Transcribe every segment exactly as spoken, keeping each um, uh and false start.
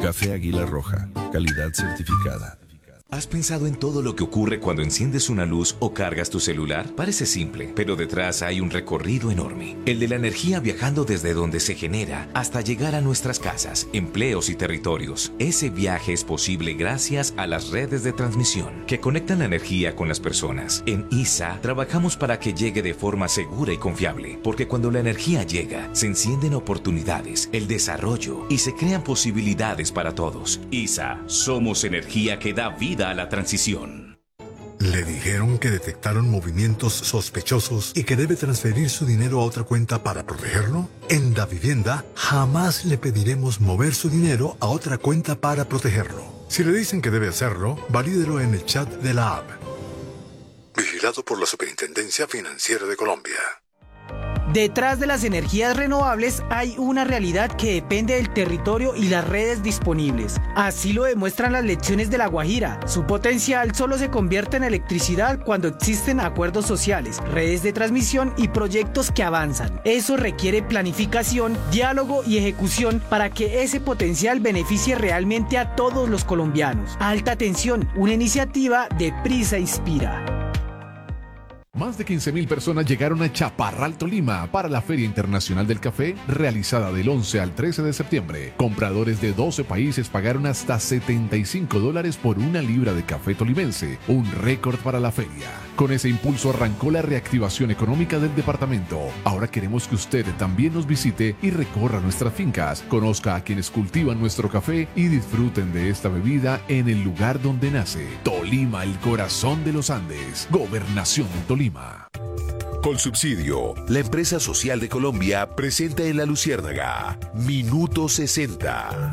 Café Águila Roja, calidad certificada. ¿Has pensado en todo lo que ocurre cuando enciendes una luz o cargas tu celular? Parece simple, pero detrás hay un recorrido enorme. El de la energía viajando desde donde se genera hasta llegar a nuestras casas, empleos y territorios. Ese viaje es posible gracias a las redes de transmisión que conectan la energía con las personas. En I S A trabajamos para que llegue de forma segura y confiable, porque cuando la energía llega, se encienden oportunidades, el desarrollo y se crean posibilidades para todos. I S A, somos energía que da vida a la transición. ¿Le dijeron que detectaron movimientos sospechosos y que debe transferir su dinero a otra cuenta para protegerlo? En Davivienda jamás le pediremos mover su dinero a otra cuenta para protegerlo. Si le dicen que debe hacerlo, valídelo en el chat de la app. Vigilado por la Superintendencia Financiera de Colombia. Detrás de las energías renovables hay una realidad que depende del territorio y las redes disponibles. Así lo demuestran las lecciones de La Guajira. Su potencial solo se convierte en electricidad cuando existen acuerdos sociales, redes de transmisión y proyectos que avanzan. Eso requiere planificación, diálogo y ejecución para que ese potencial beneficie realmente a todos los colombianos. Alta Tensión, una iniciativa de Prisa Inspira. Más de quince mil personas llegaron a Chaparral, Tolima, para la Feria Internacional del Café, realizada del once al trece de septiembre. Compradores de doce países pagaron hasta setenta y cinco dólares por una libra de café tolimense, un récord para la feria. Con ese impulso arrancó la reactivación económica del departamento. Ahora queremos que usted también nos visite y recorra nuestras fincas, conozca a quienes cultivan nuestro café y disfruten de esta bebida en el lugar donde nace. Tolima, el corazón de los Andes. Gobernación de Tolima. Colsubsidio, la empresa social de Colombia, presenta en La Luciérnaga Minuto sesenta.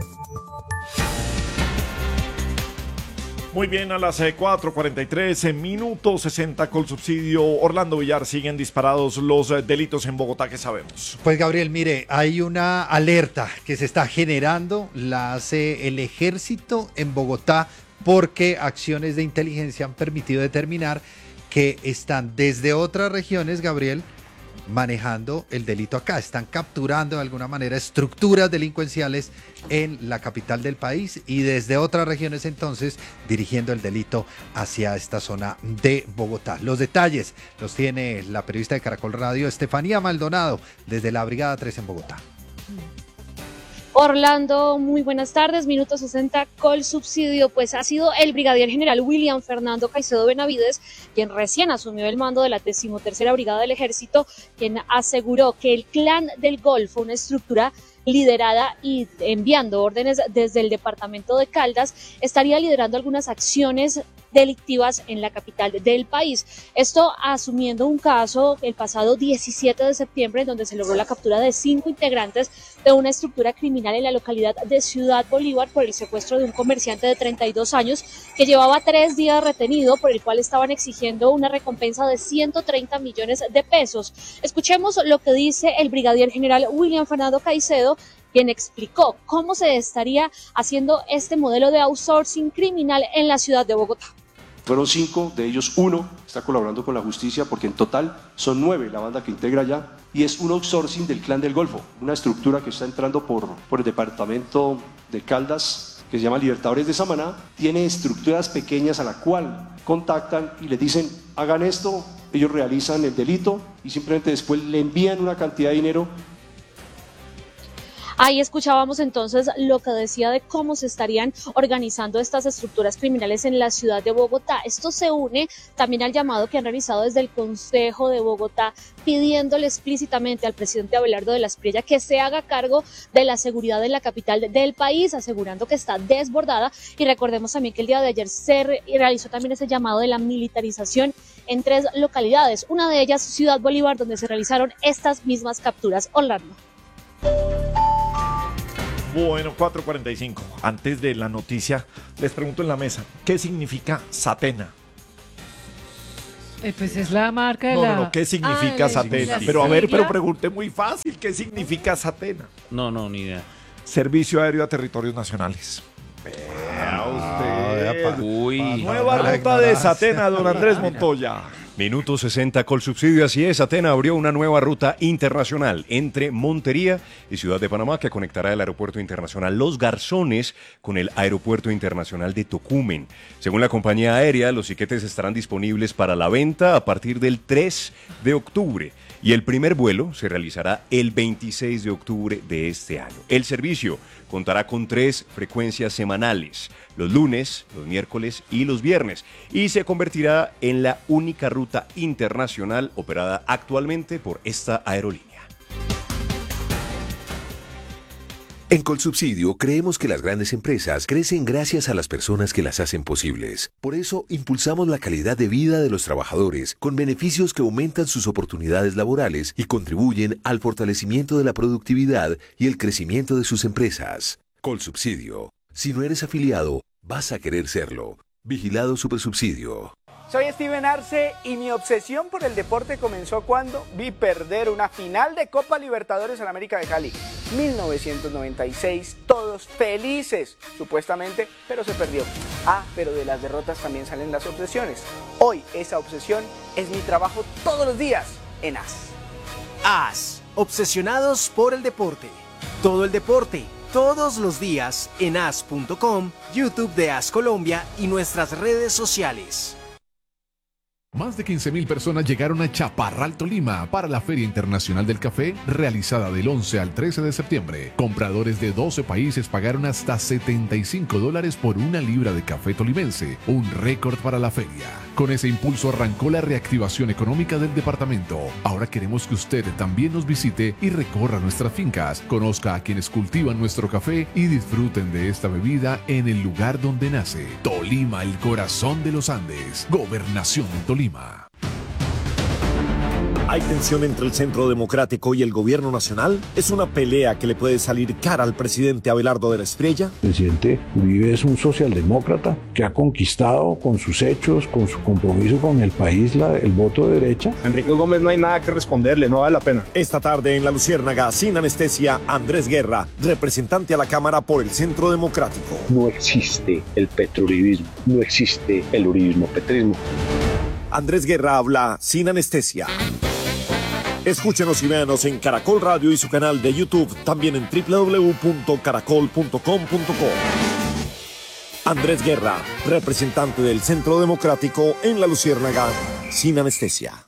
Muy bien, a las cuatro cuarenta y tres, en Minuto sesenta, Colsubsidio. Orlando Villar, siguen disparados los delitos en Bogotá, ¿qué sabemos? Pues Gabriel, mire, hay una alerta que se está generando, la hace el ejército en Bogotá, porque acciones de inteligencia han permitido determinar que están desde otras regiones, Gabriel, manejando el delito acá. Están capturando de alguna manera estructuras delincuenciales en la capital del país y desde otras regiones entonces dirigiendo el delito hacia esta zona de Bogotá. Los detalles los tiene la periodista de Caracol Radio, Estefanía Maldonado, desde la Brigada tres en Bogotá. Orlando, muy buenas tardes. Minuto sesenta, Colsubsidio. Pues ha sido el brigadier general William Fernando Caicedo Benavides quien recién asumió el mando de la decimotercera Brigada del Ejército, quien aseguró que el Clan del Golfo, una estructura liderada y enviando órdenes desde el departamento de Caldas, estaría liderando algunas acciones delictivas en la capital del país. Esto asumiendo un caso el pasado diecisiete de septiembre, en donde se logró la captura de cinco integrantes de una estructura criminal en la localidad de Ciudad Bolívar por el secuestro de un comerciante de treinta y dos años que llevaba tres días retenido, por el cual estaban exigiendo una recompensa de ciento treinta millones de pesos. Escuchemos lo que dice el brigadier general William Fernando Caicedo, quien explicó cómo se estaría haciendo este modelo de outsourcing criminal en la ciudad de Bogotá. Fueron cinco, de ellos uno está colaborando con la justicia, porque en total son nueve la banda que integra ya, y es un outsourcing del Clan del Golfo, una estructura que está entrando por, por el departamento de Caldas, que se llama Libertadores de Samaná. Tiene estructuras pequeñas a la cual contactan y les dicen, hagan esto, ellos realizan el delito y simplemente después le envían una cantidad de dinero. Ahí escuchábamos entonces lo que decía de cómo se estarían organizando estas estructuras criminales en la ciudad de Bogotá. Esto se une también al llamado que han realizado desde el Consejo de Bogotá, pidiéndole explícitamente al presidente Abelardo de la Espriella que se haga cargo de la seguridad en la capital del país, asegurando que está desbordada. Y recordemos también que el día de ayer se re- realizó también ese llamado de la militarización en tres localidades, una de ellas Ciudad Bolívar, donde se realizaron estas mismas capturas. Orlando. Bueno, cuatro cuarenta y cinco. Antes de la noticia, les pregunto en la mesa, ¿qué significa Satena? Eh, pues es la marca de no, la... No, no, ¿qué significa ah, Satena? Pero a ver, pero pregunté muy fácil, ¿qué significa Satena? No, no, ni idea. Servicio Aéreo a Territorios Nacionales. Vea usted. Uy. Nueva ruta de Satena, don Andrés Montoya. Minuto sesenta Colsubsidio, así es. Atena abrió una nueva ruta internacional entre Montería y Ciudad de Panamá que conectará el Aeropuerto Internacional Los Garzones con el Aeropuerto Internacional de Tocumen. Según la compañía aérea, los tiquetes estarán disponibles para la venta a partir del tres de octubre y el primer vuelo se realizará el veintiséis de octubre de este año. El servicio contará con tres frecuencias semanales, los lunes, los miércoles y los viernes, y se convertirá en la única ruta internacional operada actualmente por esta aerolínea. En Colsubsidio creemos que las grandes empresas crecen gracias a las personas que las hacen posibles. Por eso impulsamos la calidad de vida de los trabajadores con beneficios que aumentan sus oportunidades laborales y contribuyen al fortalecimiento de la productividad y el crecimiento de sus empresas. Colsubsidio. Si no eres afiliado, vas a querer serlo. Vigilado Supersubsidio. Soy Steven Arce y mi obsesión por el deporte comenzó cuando vi perder una final de Copa Libertadores en América de Cali. mil novecientos noventa y seis, todos felices, supuestamente, pero se perdió. Ah, pero de las derrotas también salen las obsesiones. Hoy esa obsesión es mi trabajo todos los días en A S. A S, obsesionados por el deporte. Todo el deporte, todos los días en A S punto com, YouTube de A S Colombia y nuestras redes sociales. Más de quince mil personas llegaron a Chaparral, Tolima, para la Feria Internacional del Café, realizada del once al trece de septiembre. Compradores de doce países pagaron hasta setenta y cinco dólares por una libra de café tolimense, un récord para la feria. Con ese impulso arrancó la reactivación económica del departamento. Ahora queremos que usted también nos visite y recorra nuestras fincas, conozca a quienes cultivan nuestro café y disfruten de esta bebida en el lugar donde nace. Tolima, el corazón de los Andes. Gobernación de Tolima. ¿Hay tensión entre el Centro Democrático y el Gobierno Nacional? ¿Es una pelea que le puede salir cara al presidente Abelardo de la Espriella? El presidente Uribe es un socialdemócrata que ha conquistado con sus hechos, con su compromiso con el país, la, el voto de derecha. Enrique Gómez no hay nada que responderle, no vale la pena. Esta tarde en La Luciérnaga, sin anestesia, Andrés Guerra, representante a la Cámara por el Centro Democrático. No existe el petrouribismo, no existe el uribismo-petrismo. Andrés Guerra habla sin anestesia. Escúchenos y véanos en Caracol Radio y su canal de YouTube, también en doble u doble u doble u punto caracol punto com punto co. Andrés Guerra, representante del Centro Democrático en La Luciérnaga, sin anestesia.